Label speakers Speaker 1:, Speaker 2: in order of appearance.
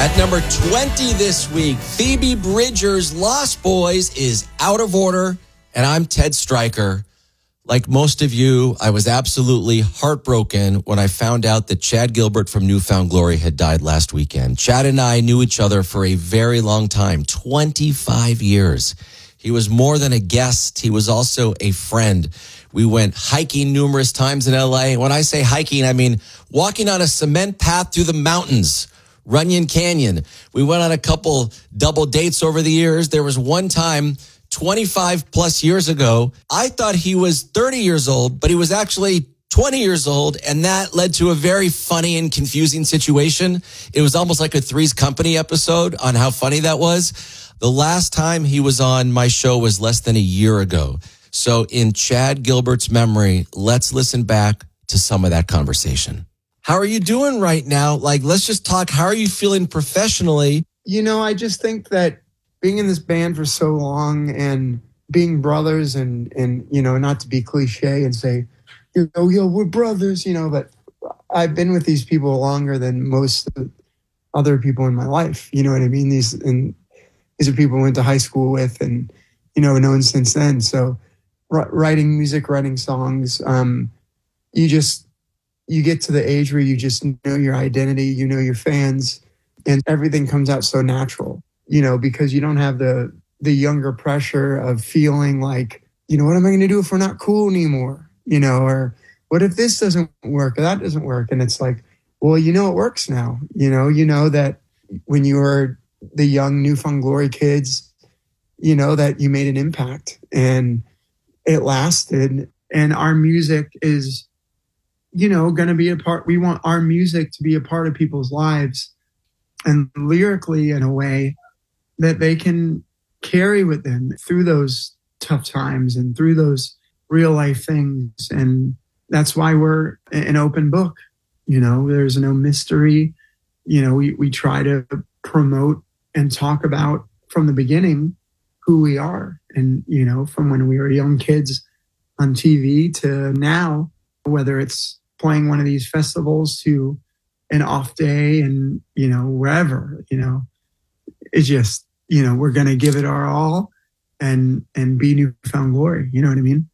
Speaker 1: At number 20 this week, Phoebe Bridgers' Lost Boys is out of order, and I'm Ted Stryker. Like most of you, I was absolutely heartbroken when I found out that Chad Gilbert from New Found Glory had died last weekend. Chad and I knew each other for a very long time, 25 years. He was more than a guest. He was also a friend. We went hiking numerous times in LA. When I say hiking, I mean walking on a cement path through the mountains. Runyon Canyon. We went on a couple double dates over the years. There was one time 25 plus years ago, I thought he was 30 years old, but he was actually 20 years old. And that led to a very funny and confusing situation. It was almost like a Three's Company episode on how funny that was. The last time he was on my show was less than a year ago. So in Chad Gilbert's memory, let's listen back to some of that conversation. How are you doing right now? Like, let's just talk. How are you feeling professionally?
Speaker 2: I just think that being in this band for so long and being brothers and not to be cliche and say, we're brothers, but I've been with these people longer than most of the other people in my life. You know what I mean? These are people I went to high school with and, known since then. So writing music, writing songs, you get to the age where you just know your identity, your fans, and everything comes out so natural, because you don't have the younger pressure of feeling like, what am I going to do if we're not cool anymore? Or what if this doesn't work or that doesn't work? And it's like, well, it works now. You know that when you were the young New Found Glory kids, that you made an impact and it lasted. And our music is going to be a part. We want our music to be a part of people's lives and lyrically in a way that they can carry with them through those tough times and through those real life things. And that's why we're an open book. There's no mystery. We try to promote and talk about from the beginning who we are. And, from when we were young kids on TV to now, whether it's playing one of these festivals to an off day and, wherever, it's just, we're going to give it our all and be New Found Glory. You know what I mean?